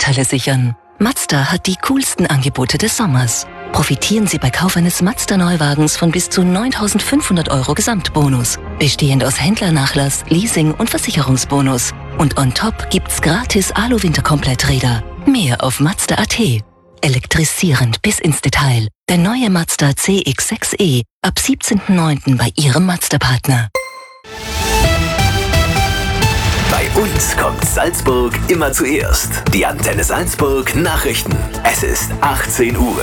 Ersatzteile sichern. Mazda hat die coolsten Angebote des Sommers. Profitieren Sie bei Kauf eines Mazda-Neuwagens von bis zu 9.500 € Gesamtbonus, bestehend aus Händlernachlass, Leasing und Versicherungsbonus. Und on top gibt's gratis Alu-Winterkompletträder. Mehr auf Mazda.at. Elektrisierend bis ins Detail. Der neue Mazda CX-6e ab 17.09. bei Ihrem Mazda-Partner. Bei uns kommt Salzburg immer zuerst. Die Antenne Salzburg Nachrichten. Es ist 18 Uhr.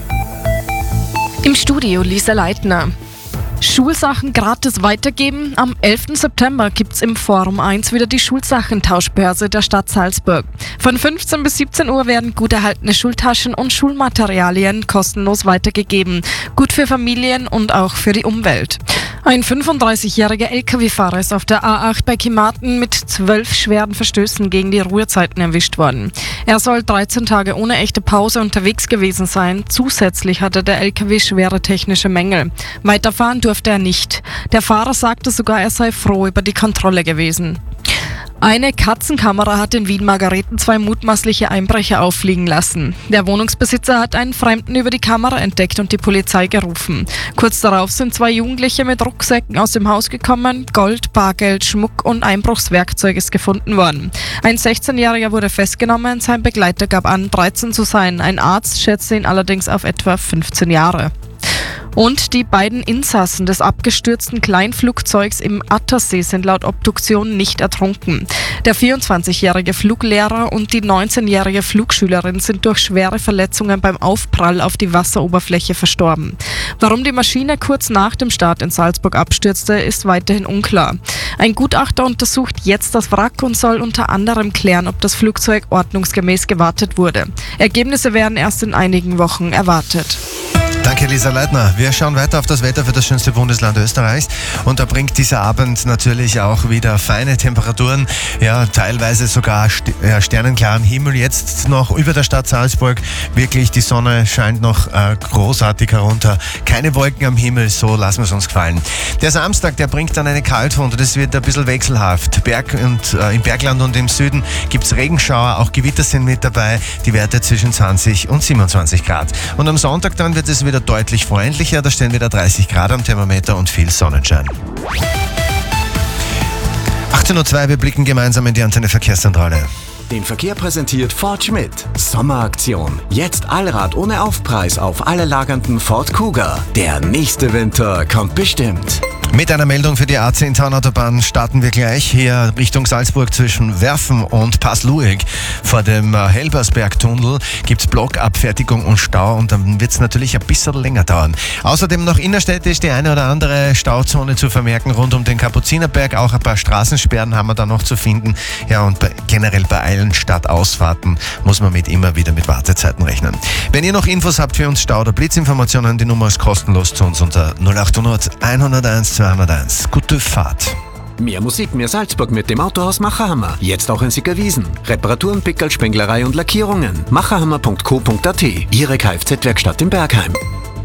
Im Studio Lisa Leitner. Schulsachen gratis weitergeben. Am 11. September gibt's im Forum 1 wieder die Schulsachentauschbörse der Stadt Salzburg. Von 15 bis 17 Uhr werden gut erhaltene Schultaschen und Schulmaterialien kostenlos weitergegeben. Gut für Familien und auch für die Umwelt. Ein 35-jähriger Lkw-Fahrer ist auf der A8 bei Kimaten mit 12 schweren Verstößen gegen die Ruhezeiten erwischt worden. Er soll 13 Tage ohne echte Pause unterwegs gewesen sein. Zusätzlich hatte der Lkw schwere technische Mängel. Weiterfahren durfte er nicht. Der Fahrer sagte sogar, er sei froh über die Kontrolle gewesen. Eine Katzenkamera hat in Wien-Margareten 2 mutmaßliche Einbrecher auffliegen lassen. Der Wohnungsbesitzer hat einen Fremden über die Kamera entdeckt und die Polizei gerufen. Kurz darauf sind 2 Jugendliche mit Rucksäcken aus dem Haus gekommen. Gold, Bargeld, Schmuck und Einbruchswerkzeug ist gefunden worden. Ein 16-Jähriger wurde festgenommen, sein Begleiter gab an, 13 zu sein. Ein Arzt schätzte ihn allerdings auf etwa 15 Jahre. Und die beiden Insassen des abgestürzten Kleinflugzeugs im Attersee sind laut Obduktion nicht ertrunken. Der 24-jährige Fluglehrer und die 19-jährige Flugschülerin sind durch schwere Verletzungen beim Aufprall auf die Wasseroberfläche verstorben. Warum die Maschine kurz nach dem Start in Salzburg abstürzte, ist weiterhin unklar. Ein Gutachter untersucht jetzt das Wrack und soll unter anderem klären, ob das Flugzeug ordnungsgemäß gewartet wurde. Ergebnisse werden erst in einigen Wochen erwartet. Danke, Lisa Leitner. Wir schauen weiter auf das Wetter für das schönste Bundesland Österreichs. Und da bringt dieser Abend natürlich auch wieder feine Temperaturen. Ja, teilweise sogar sternenklaren Himmel. Jetzt noch über der Stadt Salzburg. Wirklich, die Sonne scheint noch großartig herunter. Keine Wolken am Himmel, so lassen wir es uns gefallen. Der Samstag, der bringt dann eine Kaltfront und es wird ein bisschen wechselhaft. Im Bergland und im Süden gibt es Regenschauer, auch Gewitter sind mit dabei. Die Werte zwischen 20 und 27 Grad. Und am Sonntag dann wird es wieder deutlich freundlicher, da stehen wieder 30 Grad am Thermometer und viel Sonnenschein. 18.02 Uhr, wir blicken gemeinsam in die Antenne Verkehrszentrale. Den Verkehr präsentiert Ford Schmidt. Sommeraktion. Jetzt Allrad ohne Aufpreis auf alle lagernden Ford Kuga. Der nächste Winter kommt bestimmt. Mit einer Meldung für die A10-Autobahn starten wir gleich hier Richtung Salzburg zwischen Werfen und Passlueg. Vor dem Helbersberg-Tunnel gibt es Blockabfertigung und Stau und dann wird es natürlich ein bisschen länger dauern. Außerdem noch innerstädtisch die eine oder andere Stauzone zu vermerken rund um den Kapuzinerberg. Auch ein paar Straßensperren haben wir da noch zu finden. Ja, und generell bei allen Stadtausfahrten muss man immer wieder mit Wartezeiten rechnen. Wenn ihr noch Infos habt für uns Stau- oder Blitzinformationen, die Nummer ist kostenlos zu uns unter 0800 101 201. Gute Fahrt. Mehr Musik, mehr Salzburg mit dem Autohaus Macherhammer. Jetzt auch in Sickerwiesen. Reparaturen, Pickerl, Spenglerei und Lackierungen. macherhammer.co.at. Ihre Kfz-Werkstatt in Bergheim.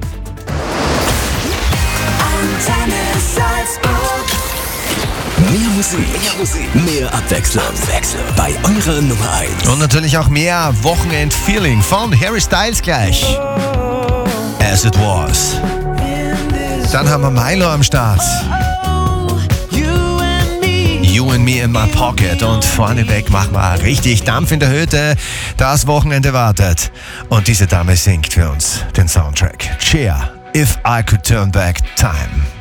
Antenne Salzburg. Mehr Musik, mehr Abwechslung. Bei eurer Nummer 1. Und natürlich auch mehr Wochenend-Feeling von Harry Styles gleich. As It Was. Dann haben wir Milo am Start. You and Me in My Pocket. Und vorneweg machen wir richtig Dampf in der Hütte. Das Wochenende wartet. Und diese Dame singt für uns den Soundtrack. Cher, If I Could Turn Back Time.